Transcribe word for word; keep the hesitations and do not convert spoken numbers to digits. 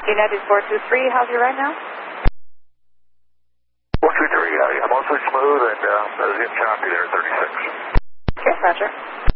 United four two three, how's your ride now? four two three, uh, yeah, mostly smooth and uh, I was getting choppy there at thirty-six. Okay, roger.